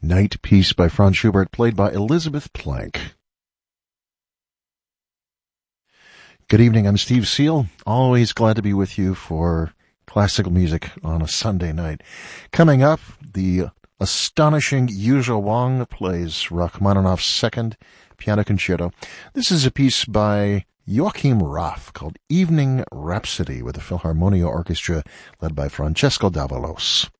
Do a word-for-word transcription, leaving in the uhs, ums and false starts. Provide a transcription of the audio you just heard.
Night Piece by Franz Schubert, played by Elizabeth Plank. Good evening, I'm Steve Seal. Always glad to be with you for classical music on a Sunday night. Coming up, the astonishing Yuzhou Wang plays Rachmaninoff's second piano concerto. This is a piece by Joachim Raff called Evening Rhapsody with the Philharmonia Orchestra led by Francesco Davalos.